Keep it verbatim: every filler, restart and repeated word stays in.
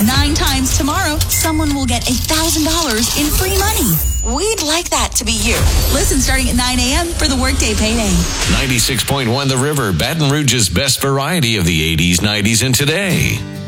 Nine times tomorrow, someone will get one thousand dollars in free money. We'd like that to be you. Listen starting at nine a.m. for the Workday Payday. ninety-six point one The River, Baton Rouge's best variety of the eighties, nineties, and today.